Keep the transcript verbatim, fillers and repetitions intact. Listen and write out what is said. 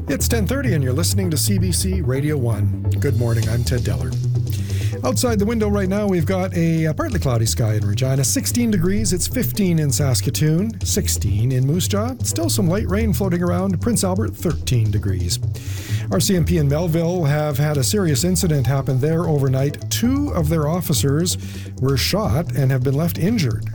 It's ten thirty and you're listening to C B C Radio one. Good morning, I'm Ted Deller. Outside the window right now, we've got a partly cloudy sky in Regina, sixteen degrees. It's fifteen in Saskatoon, sixteen in Moose Jaw. Still some light rain floating around. Prince Albert, thirteen degrees. R C M P in Melville have had a serious incident happen there overnight. Two of their officers were shot and have been left injured.